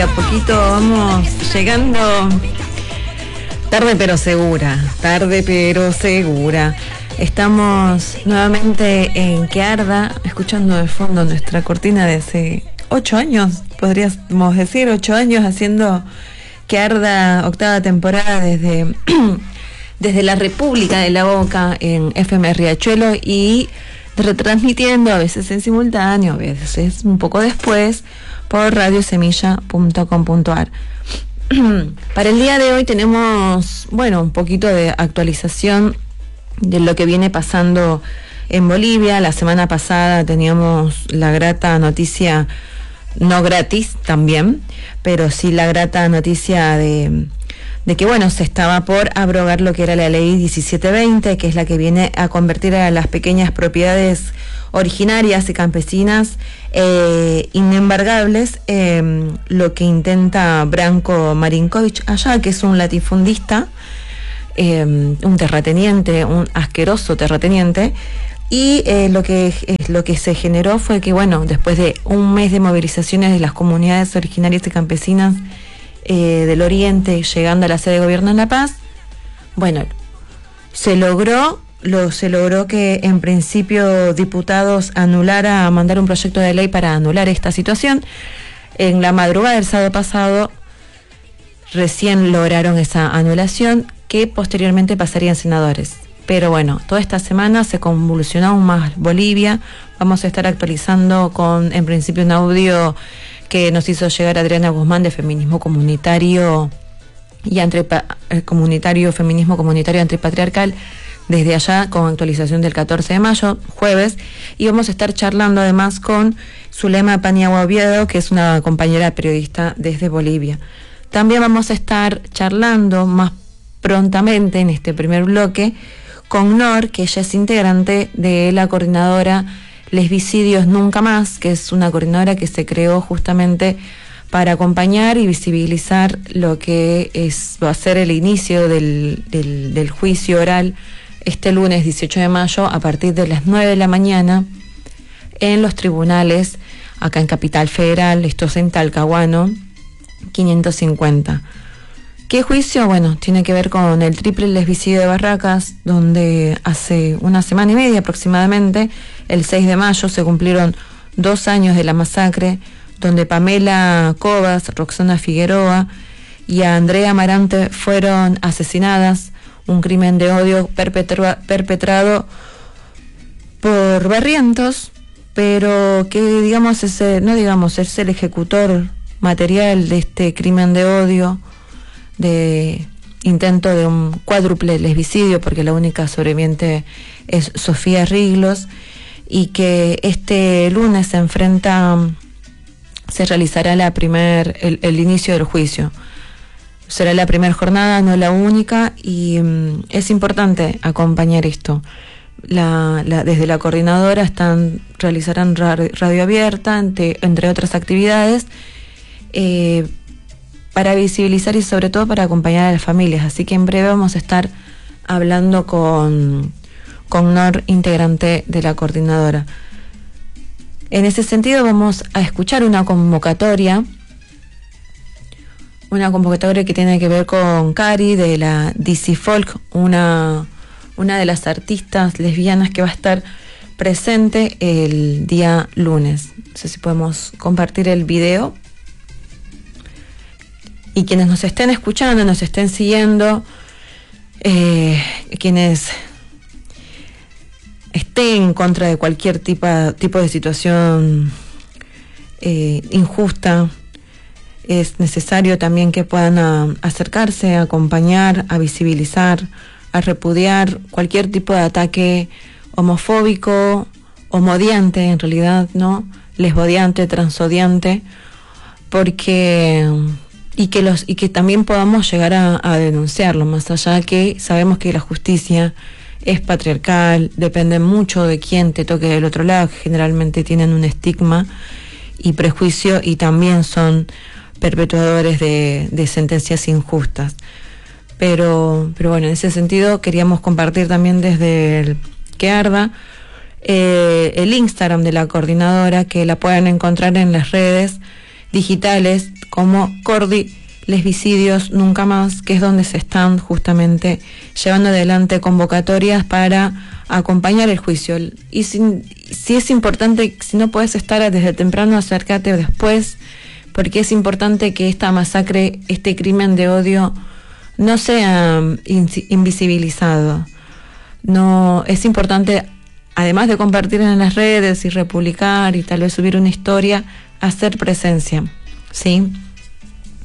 A poquito vamos llegando, tarde pero segura. Estamos nuevamente en Que Arda, escuchando de fondo nuestra cortina de hace 8 años, podríamos decir, 8 años haciendo Que Arda, octava temporada desde la República de la Boca en FM Riachuelo y retransmitiendo a veces en simultáneo, a veces un poco después por radiosemilla.com.ar. Para el día de hoy tenemos, un poquito de actualización de lo que viene pasando en Bolivia. La semana pasada teníamos la grata noticia, no gratis también, pero sí la grata noticia de que se estaba por abrogar lo que era la ley 1720, que es la que viene a convertir a las pequeñas propiedades originarias y campesinas inembargables, lo que intenta Branko Marinkovic allá, que es un latifundista, un terrateniente, un asqueroso terrateniente. Y lo que se generó fue que, después de un mes de movilizaciones de las comunidades originarias y campesinas del Oriente, llegando a la sede de gobierno en La Paz, se logró que en principio diputados mandar un proyecto de ley para anular esta situación. En la madrugada del sábado pasado recién lograron esa anulación, que posteriormente pasarían senadores. Pero toda esta semana se convulsionó aún más Bolivia. Vamos a estar actualizando con, en principio, un audio que nos hizo llegar Adriana Guzmán de Feminismo Comunitario y Feminismo Comunitario Antipatriarcal, desde allá, con actualización del 14 de mayo, jueves, y vamos a estar charlando además con Zulema Paniagua Oviedo, que es una compañera periodista desde Bolivia. También vamos a estar charlando más prontamente en este primer bloque con Nor, que ella es integrante de la coordinadora Lesbicidios Nunca Más, que es una coordinadora que se creó justamente para acompañar y visibilizar lo que va a ser el inicio del juicio oral este lunes 18 de mayo a partir de las 9 de la mañana en los tribunales acá en Capital Federal, esto es en Talcahuano 550. ¿Qué juicio? Tiene que ver con el triple lesbicidio de Barracas, donde hace una semana y media aproximadamente, el 6 de mayo, se cumplieron 2 años de la masacre, donde Pamela Cobas, Roxana Figueroa y Andrea Amarante fueron asesinadas, un crimen de odio perpetrado por Barrientos, pero que es el ejecutor material de este crimen de odio, de intento de un cuádruple lesbicidio, porque la única sobreviviente es Sofía Riglos, y que este lunes se realizará el inicio del juicio. Será la primera jornada, no la única, y es importante acompañar esto. Desde la coordinadora realizarán radio abierta, entre otras actividades, para visibilizar y sobre todo para acompañar a las familias. Así que en breve vamos a estar hablando con Nor, integrante de la coordinadora. En ese sentido vamos a escuchar una convocatoria que tiene que ver con Cari de la DC Folk, una de las artistas lesbianas que va a estar presente el día lunes. No sé si podemos compartir el video. Y quienes nos estén escuchando, nos estén siguiendo, quienes estén en contra de cualquier tipo de situación injusta, es necesario también que puedan acercarse, a acompañar, a visibilizar, a repudiar cualquier tipo de ataque homofóbico, homodiante en realidad, ¿no? Lesbodiante, transodiante, porque... Y que también podamos llegar a denunciarlo, más allá que sabemos que la justicia es patriarcal, depende mucho de quién te toque del otro lado, que generalmente tienen un estigma y prejuicio y también son perpetuadores de sentencias injustas. Pero en ese sentido queríamos compartir también desde el Que Arda el Instagram de la coordinadora, que la pueden encontrar en las redes digitales como Cordi, Lesbicidios Nunca Más, que es donde se están justamente llevando adelante convocatorias para acompañar el juicio. Y si es importante, si no puedes estar desde temprano, acércate después, porque es importante que esta masacre, este crimen de odio, no sea invisibilizado. No, es importante, además de compartir en las redes y republicar y tal vez subir una historia, hacer presencia, ¿sí?